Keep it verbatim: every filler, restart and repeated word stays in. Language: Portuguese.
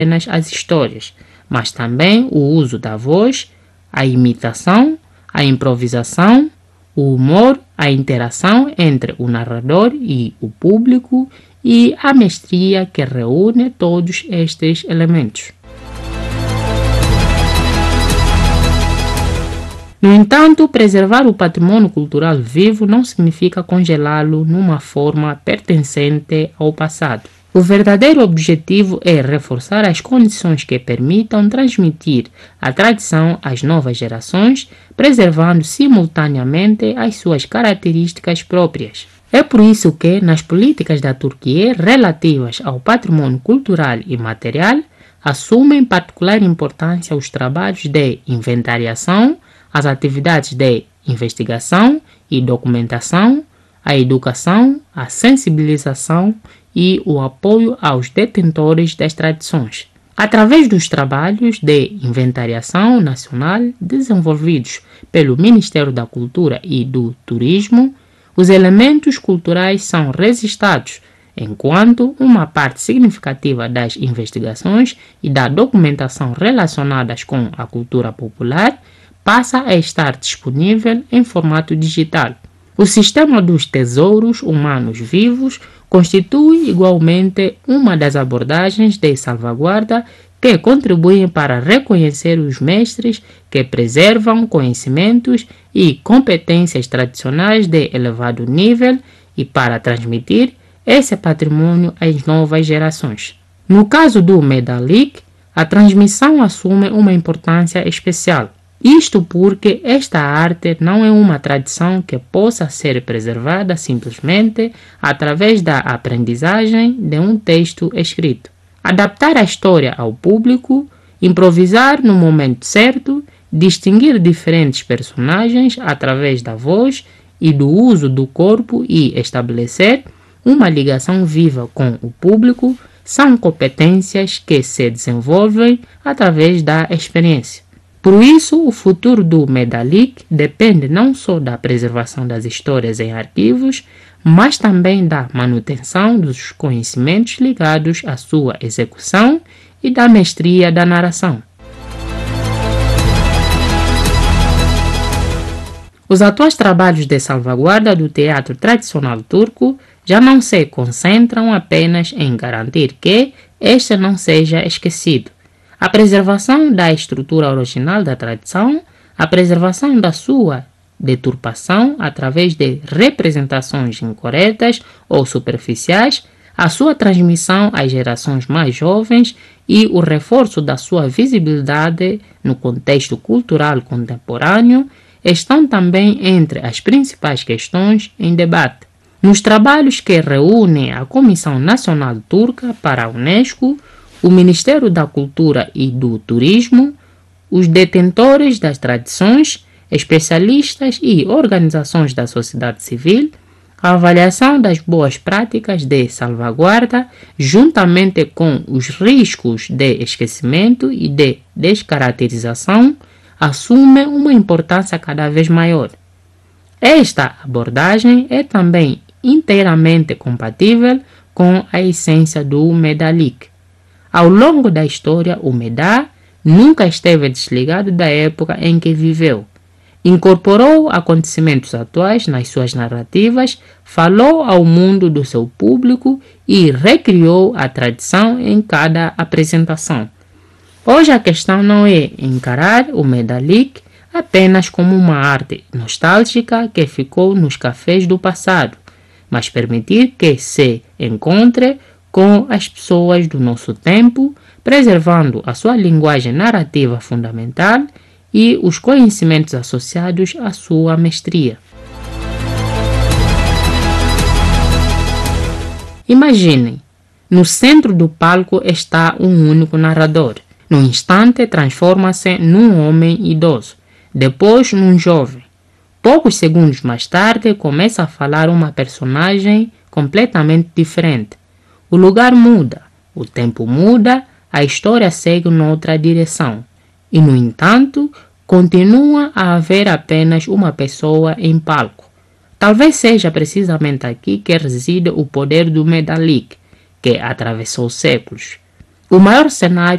apenas as histórias, mas também o uso da voz, a imitação, a improvisação, o humor, a interação entre o narrador e o público e a mestria que reúne todos estes elementos. No entanto, preservar o patrimônio cultural vivo não significa congelá-lo numa forma pertencente ao passado. O verdadeiro objetivo é reforçar as condições que permitam transmitir a tradição às novas gerações, preservando simultaneamente as suas características próprias. É por isso que, nas políticas da Turquia relativas ao patrimônio cultural e material, assumem particular importância os trabalhos de inventariação, as atividades de investigação e documentação, a educação, a sensibilização e o apoio aos detentores das tradições. Através dos trabalhos de inventariação nacional desenvolvidos pelo Ministério da Cultura e do Turismo, os elementos culturais são registrados, enquanto uma parte significativa das investigações e da documentação relacionadas com a cultura popular passa a estar disponível em formato digital. O sistema dos tesouros humanos vivos constitui igualmente uma das abordagens de salvaguarda que contribuem para reconhecer os mestres que preservam conhecimentos e competências tradicionais de elevado nível e para transmitir esse patrimônio às novas gerações. No caso do Medalik, a transmissão assume uma importância especial. Isto porque esta arte não é uma tradição que possa ser preservada simplesmente através da aprendizagem de um texto escrito. Adaptar a história ao público, improvisar no momento certo, distinguir diferentes personagens através da voz e do uso do corpo e estabelecer uma ligação viva com o público são competências que se desenvolvem através da experiência. Por isso, o futuro do Medalik depende não só da preservação das histórias em arquivos, mas também da manutenção dos conhecimentos ligados à sua execução e da mestria da narração. Os atuais trabalhos de salvaguarda do teatro tradicional turco já não se concentram apenas em garantir que este não seja esquecido. A preservação da estrutura original da tradição, a preservação da sua deturpação através de representações incorretas ou superficiais, a sua transmissão às gerações mais jovens e o reforço da sua visibilidade no contexto cultural contemporâneo estão também entre as principais questões em debate. Nos trabalhos que reúnem a Comissão Nacional Turca para a Unesco, o Ministério da Cultura e do Turismo, os detentores das tradições, especialistas e organizações da sociedade civil, a avaliação das boas práticas de salvaguarda, juntamente com os riscos de esquecimento e de descaracterização, assume uma importância cada vez maior. Esta abordagem é também inteiramente compatível com a essência do Medalik. Ao longo da história, o Medá nunca esteve desligado da época em que viveu. Incorporou acontecimentos atuais nas suas narrativas, falou ao mundo do seu público e recriou a tradição em cada apresentação. Hoje a questão não é encarar o Medalik apenas como uma arte nostálgica que ficou nos cafés do passado, mas permitir que se encontre com as pessoas do nosso tempo, preservando a sua linguagem narrativa fundamental e os conhecimentos associados à sua mestria. Imaginem, no centro do palco está um único narrador. No instante transforma-se num homem idoso, depois num jovem. Poucos segundos mais tarde começa a falar uma personagem completamente diferente. O lugar muda, o tempo muda, a história segue noutra direção. E, no entanto, continua a haver apenas uma pessoa em palco. Talvez seja precisamente aqui que reside o poder do Medalik, que atravessou séculos. O maior cenário